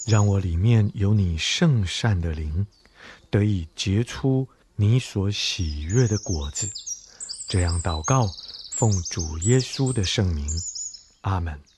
让我里面有你圣善的灵，得以结出你所喜悦的果子。这样祷告，奉主耶稣的圣名，阿们。